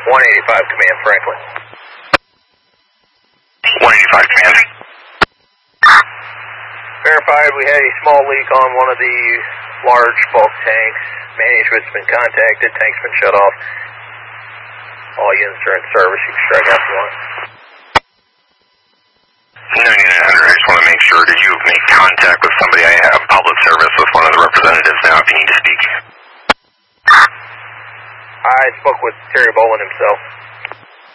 185 Command, Franklin. 185 Command. Verified, we had a small leak on one of the large bulk tanks. Management's been contacted, tank's been shut off. All units are in service, you can strike out if you want. 9900, I just want to make sure, did you make contact with somebody? I have public service with one of the representatives now if you need to speak. I spoke with Terry Boland himself.